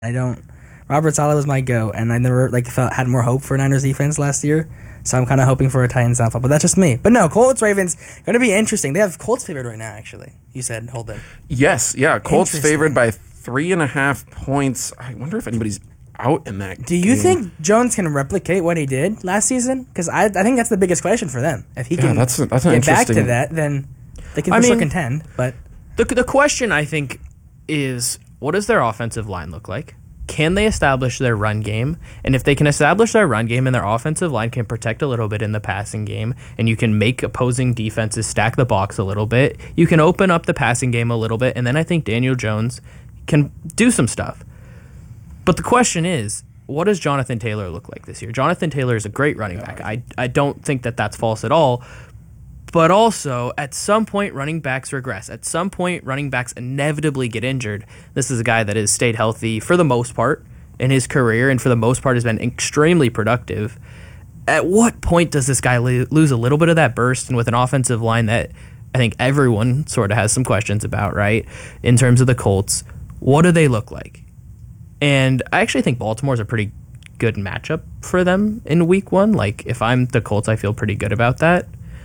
I don't. Robert Saleh was my go, and I never had more hope for Niners defense last year. So I'm kind of hoping for a Titans downfall, but that's just me. But no, Colts Ravens going to be interesting. They have Colts favored right now. Actually, you said hold it. Yes, yeah, Colts favored by 3.5 points. I wonder if anybody's out in that. Do you think Jones can replicate what he did last season? Because I think that's the biggest question for them. If he can that's get back to that, then they can for sure contend. But the question I think is, what does their offensive line look like? Can they establish their run game? And if they can establish their run game and their offensive line can protect a little bit in the passing game, and you can make opposing defenses stack the box a little bit, you can open up the passing game a little bit, and then I think Daniel Jones can do some stuff. But the question is, what does Jonathan Taylor look like this year? Jonathan Taylor is a great running back. I don't think that that's false at all. But also, at some point, running backs regress. At some point, running backs inevitably get injured. This is a guy that has stayed healthy for the most part in his career, and for the most part has been extremely productive. At what point does this guy lose a little bit of that burst? And with an offensive line that I think everyone sort of has some questions about, right, in terms of the Colts, what do they look like? And I actually think Baltimore's a pretty good matchup for them in week one. Like, if I'm the Colts, I feel pretty good about that.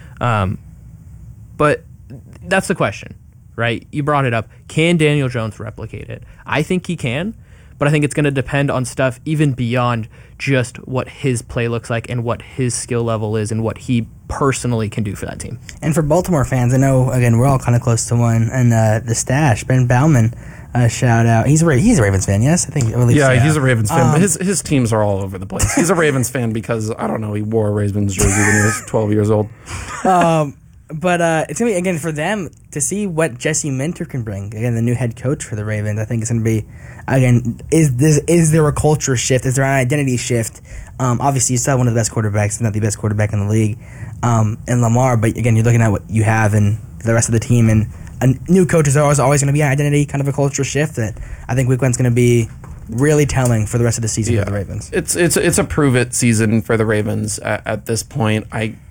But that's the question, right? You brought it up. Can Daniel Jones replicate it? I think he can, but I think it's going to depend on stuff even beyond just what his play looks like and what his skill level is and what he personally can do for that team. And for Baltimore fans, I know, again, we're all kind of close to one. And the stash, Ben Bauman, shout out. He's a Ravens fan, yes? I think. Yeah, he's a Ravens fan. But his teams are all over the place. He's a Ravens fan because, I don't know, he wore a Ravens jersey when he was 12 years old. But it's going to be, again, for them to see what Jesse Minter can bring. Again, the new head coach for the Ravens. I think it's going to be, again, is there a culture shift? Is there an identity shift? Obviously, you still have one of the best quarterbacks, if not the best quarterback in the league, in Lamar. But, again, you're looking at what you have and the rest of the team. And a new coach is always going to be an identity, kind of a culture shift that I think week one's going to be really telling for the rest of the season for the Ravens. It's a prove-it season for the Ravens at this point.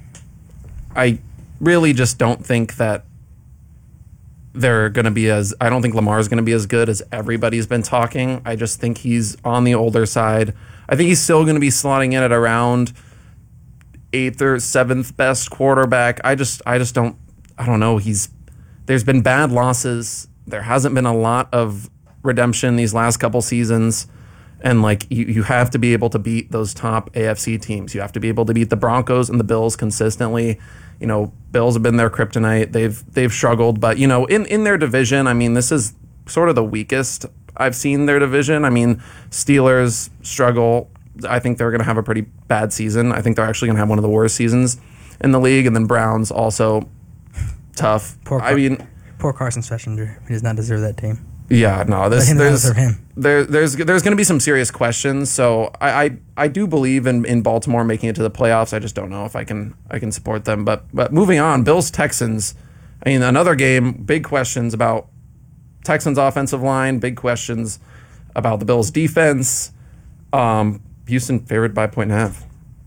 I really just don't think that they're going to be I don't think Lamar's going to be as good as everybody's been talking. I just think he's on the older side. I think he's still going to be slotting in at around 8th or 7th best quarterback. I don't know. There's been bad losses. There hasn't been a lot of redemption these last couple seasons. And like you have to be able to beat those top AFC teams. You have to be able to beat the Broncos and the Bills consistently. You know, Bills have been their kryptonite. They've struggled, but you know, in their division, I mean, this is sort of the weakest I've seen their division. I mean, Steelers struggle. I think they're going to have a pretty bad season. I think they're actually going to have one of the worst seasons in the league. And then Browns also tough. Poor Carson Schwarzenegger. He does not deserve that team. Yeah, no. There's going to be some serious questions. So I do believe in Baltimore making it to the playoffs. I just don't know if I can support them. But moving on, Bills Texans. I mean, another game. Big questions about Texans offensive line. Big questions about the Bills defense. Houston favored by 1.5.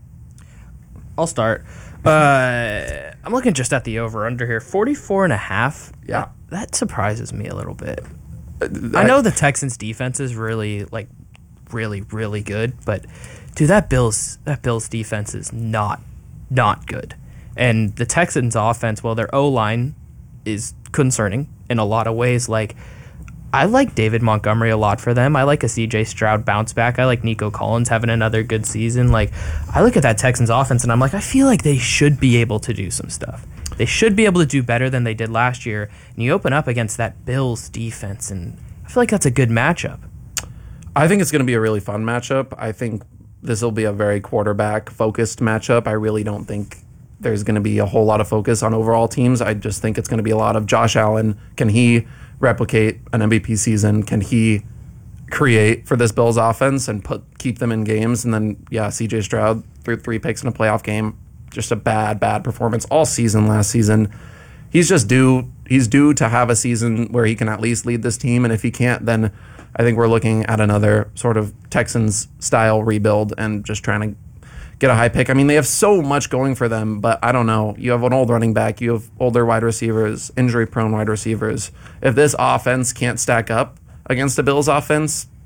I'll start. I'm looking just at the over-under here. 44.5. Yeah. That surprises me a little bit. I know the Texans defense is really really good, but dude, that Bills defense is not good. And the Texans offense, well, their O-line is concerning in a lot of ways. Like, I like David Montgomery a lot for them. I like a CJ Stroud bounce back. I like Nico Collins having another good season. Like, I look at that Texans offense and I'm like, I feel like they should be able to do some stuff. They should be able to do better than they did last year. And you open up against that Bills defense, and I feel like that's a good matchup. I think it's going to be a really fun matchup. I think this will be a very quarterback-focused matchup. I really don't think there's going to be a whole lot of focus on overall teams. I just think it's going to be a lot of Josh Allen. Can he replicate an MVP season? Can he create for this Bills offense and keep them in games? And then, CJ Stroud threw 3 picks in a playoff game. Just a bad performance all season last season. He's due to have a season where he can at least lead this team, and if he can't, then I think we're looking at another sort of Texans-style rebuild and just trying to get a high pick. I mean, they have so much going for them, but I don't know. You have an old running back. You have older wide receivers, injury-prone wide receivers. If this offense can't stack up against the Bills' offense,